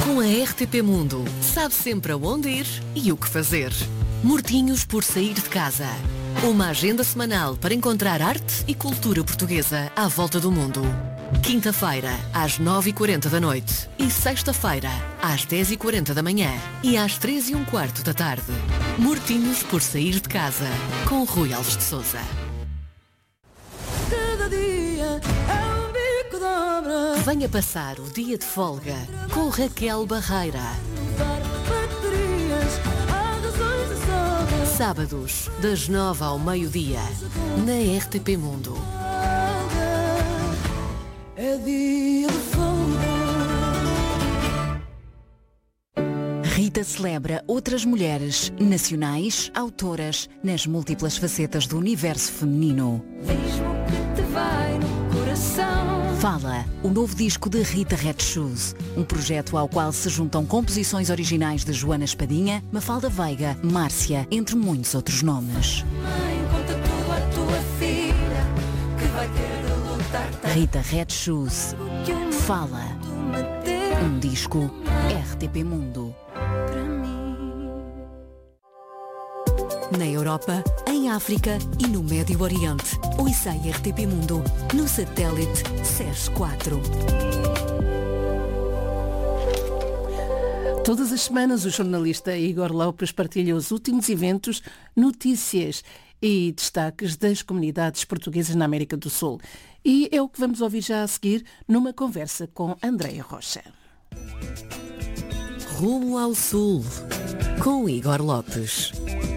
Com a RTP Mundo, sabe sempre aonde ir e o que fazer. Mortinhos por sair de casa. Uma agenda semanal para encontrar arte e cultura portuguesa à volta do mundo. Quinta-feira, às 9h40 da noite. E sexta-feira, às 10h40 da manhã. E às 3h15 da tarde. Mortinhos por sair de casa. Com Rui Alves de Sousa. Cada dia é um bico de obra. Venha passar o dia de folga com Raquel Barreira. Sábados, das 9 ao meio-dia, na RTP Mundo. É dia de folga. Rita celebra outras mulheres nacionais, autoras, nas múltiplas facetas do universo feminino. Diz-me o que te vai no coração. Fala, o novo disco de Rita Red Shoes, um projeto ao qual se juntam composições originais de Joana Espadinha, Mafalda Veiga, Márcia, entre muitos outros nomes. Mãe, conta tudo à tua filha, que vai ter de lutar tanto. Rita Red Shoes. Que o mundo Fala, me deu um disco RTP Mundo. para mim. Na Europa, em África e no Médio Oriente. Ouça a RTP Mundo no satélite SES 4. Todas as semanas o jornalista Igor Lopes partilha os últimos eventos, notícias e destaques das comunidades portuguesas na América do Sul. E é o que vamos ouvir já a seguir numa conversa com Andréia Rocha. Rumo ao Sul, com Igor Lopes.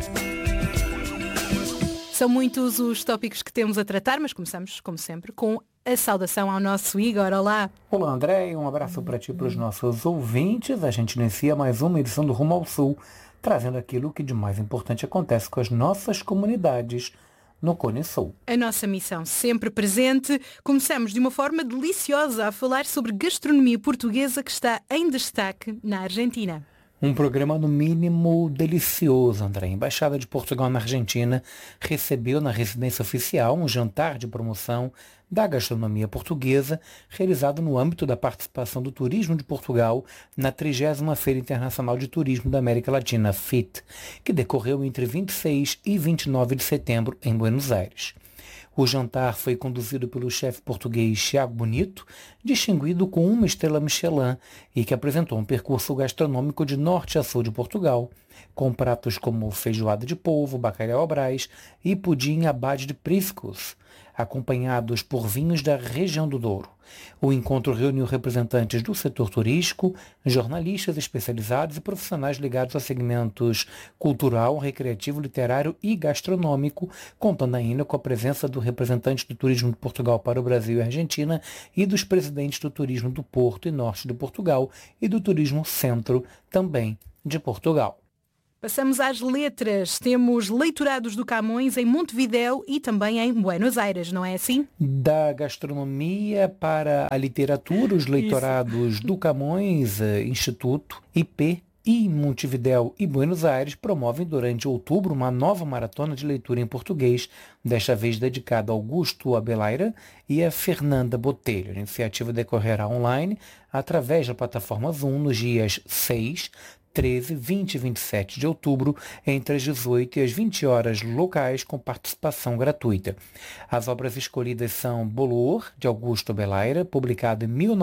São muitos os tópicos que temos a tratar, mas começamos, como sempre, com a saudação ao nosso Igor. Olá! Olá, André, um abraço para ti e para os nossos ouvintes. A gente inicia mais uma edição do Rumo ao Sul, trazendo aquilo que de mais importante acontece com as nossas comunidades no Cone Sul. A nossa missão sempre presente. Começamos de uma forma deliciosa a falar sobre gastronomia portuguesa que está em destaque na Argentina. Um programa no mínimo delicioso, André. A Embaixada de Portugal na Argentina recebeu na residência oficial um jantar de promoção da gastronomia portuguesa, realizado no âmbito da participação do turismo de Portugal na 30ª Feira Internacional de Turismo da América Latina, FIT, que decorreu entre 26 e 29 de setembro em Buenos Aires. O jantar foi conduzido pelo chefe português Thiago Bonito, distinguido com uma estrela Michelin e que apresentou um percurso gastronômico de norte a sul de Portugal, com pratos como feijoada de polvo, bacalhau à Brás e pudim à base de priscos, acompanhados por vinhos da região do Douro. O encontro reuniu representantes do setor turístico, jornalistas especializados e profissionais ligados a segmentos cultural, recreativo, literário e gastronômico, contando ainda com a presença do representante do turismo de Portugal para o Brasil e Argentina e dos presidentes do turismo do Porto e Norte de Portugal e do turismo Centro também de Portugal. Passamos às letras. Temos leitorados do Camões em Montevidéu e também em Buenos Aires, não é assim? Da gastronomia para a literatura, os leitorados do Camões, Instituto, IP e Montevidéu e Buenos Aires promovem durante outubro uma nova maratona de leitura em português, desta vez dedicada a Augusto Abelaira e a Fernanda Botelho. A iniciativa decorrerá online através da plataforma Zoom nos dias 6, 13, 20 e 27 de outubro, entre as 18 e as 20 horas locais, com participação gratuita. As obras escolhidas são Bolor, de Augusto Belaira, publicado em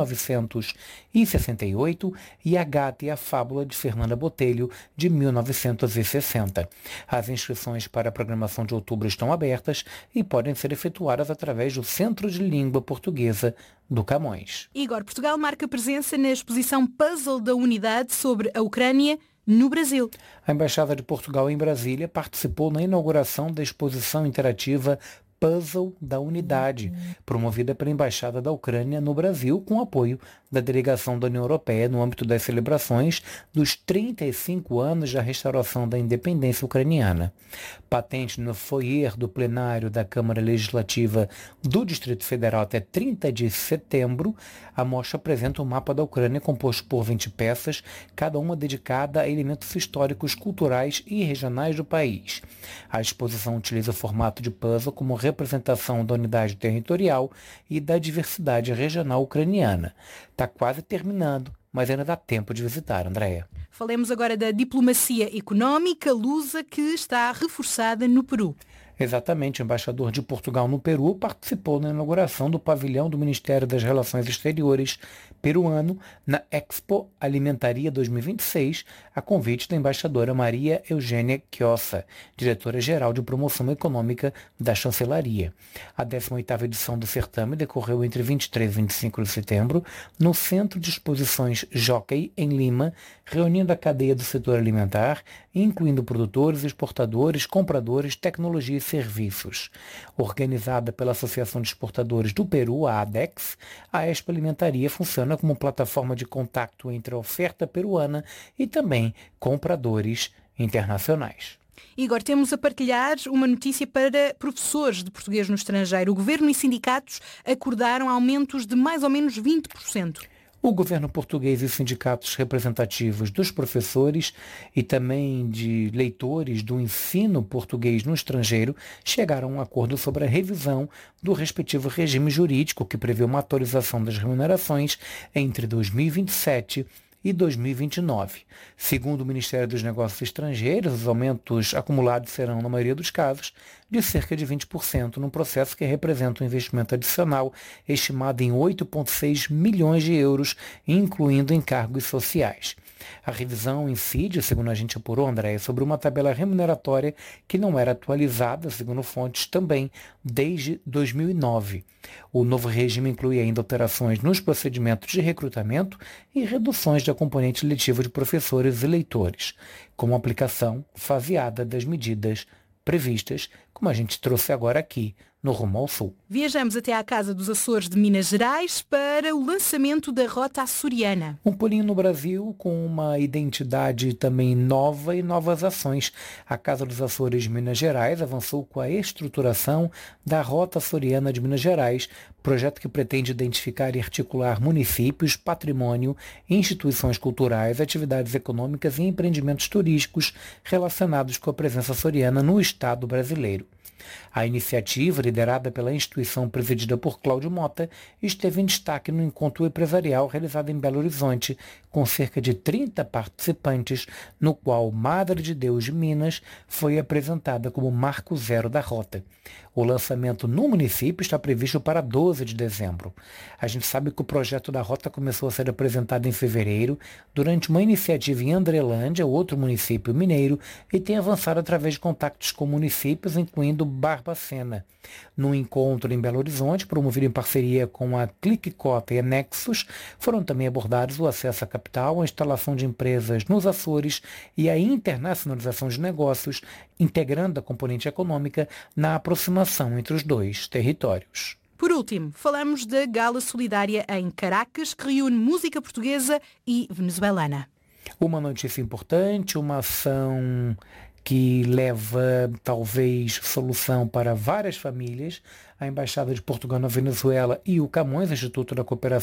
1968, e A Gata e a Fábula, de Fernanda Botelho, de 1960. As inscrições para a programação de outubro estão abertas e podem ser efetuadas através do Centro de Língua Portuguesa do Camões. Igor, Portugal marca presença na exposição Puzzle da Unidade sobre a Ucrânia no Brasil. A Embaixada de Portugal em Brasília participou na inauguração da exposição interativa Puzzle da Unidade, promovida pela Embaixada da Ucrânia no Brasil, com apoio da delegação da União Europeia no âmbito das celebrações dos 35 anos da restauração da independência ucraniana. Patente no foyer do plenário da Câmara Legislativa do Distrito Federal até 30 de setembro, a mostra apresenta um mapa da Ucrânia composto por 20 peças, cada uma dedicada a elementos históricos, culturais e regionais do país. A exposição utiliza o formato de puzzle como representação da unidade territorial e da diversidade regional ucraniana. Está quase terminando, mas ainda dá tempo de visitar, Andréia. Falemos agora da diplomacia económica lusa que está reforçada no Peru. Exatamente, o embaixador de Portugal no Peru participou na inauguração do pavilhão do Ministério das Relações Exteriores peruano na Expo Alimentaria 2026, a convite da embaixadora Maria Eugênia Chiosa, diretora-geral de Promoção Econômica da Chancelaria. A 18ª edição do certame decorreu entre 23 e 25 de setembro no Centro de Exposições Jockey, em Lima, reunindo a cadeia do setor alimentar, incluindo produtores, exportadores, compradores, tecnologia e serviços. Organizada pela Associação de Exportadores do Peru, a ADEX, a Expo Alimentaria funciona como plataforma de contato entre a oferta peruana e também compradores internacionais. Igor, temos a partilhar uma notícia para professores de português no estrangeiro. O governo e sindicatos acordaram aumentos de mais ou menos 20%. O governo português e sindicatos representativos dos professores e também de leitores do ensino português no estrangeiro chegaram a um acordo sobre a revisão do respectivo regime jurídico que prevê uma atualização das remunerações entre 2027 e 2029. Segundo o Ministério dos Negócios Estrangeiros, os aumentos acumulados serão, na maioria dos casos, de cerca de 20%, num processo que representa um investimento adicional estimado em 8,6 milhões de euros, incluindo encargos sociais. A revisão incide, segundo a gente apurou, André, sobre uma tabela remuneratória que não era atualizada, segundo fontes, também desde 2009. O novo regime inclui ainda alterações nos procedimentos de recrutamento e reduções da componente letiva de professores e leitores, com aplicação faseada das medidas previstas, como a gente trouxe agora aqui no Rumo ao Sul. Viajamos até à Casa dos Açores de Minas Gerais para o lançamento da Rota Açoriana. Um pulinho no Brasil com uma identidade também nova e novas ações. A Casa dos Açores de Minas Gerais avançou com a estruturação da Rota Açoriana de Minas Gerais, projeto que pretende identificar e articular municípios, patrimônio, instituições culturais, atividades econômicas e empreendimentos turísticos relacionados com a presença açoriana no Estado brasileiro. A iniciativa, liderada pela instituição presidida por Cláudio Mota, esteve em destaque no encontro empresarial realizado em Belo Horizonte, com cerca de 30 participantes, no qual Madre de Deus de Minas foi apresentada como marco zero da rota. O lançamento no município está previsto para 12 de dezembro. A gente sabe que o projeto da rota começou a ser apresentado em fevereiro, durante uma iniciativa em Andrelândia, outro município mineiro, e tem avançado através de contactos com municípios, incluindo Barbacena. No encontro em Belo Horizonte, promovido em parceria com a Clicicota e a Nexus, foram também abordados o acesso à capital, a instalação de empresas nos Açores e a internacionalização de negócios, integrando a componente econômica na aproximação entre os dois territórios. Por último, falamos da Gala Solidária em Caracas, que reúne música portuguesa e venezuelana. Uma notícia importante, uma ação que leva, talvez, solução para várias famílias. A Embaixada de Portugal na Venezuela e o Camões, Instituto da Cooperação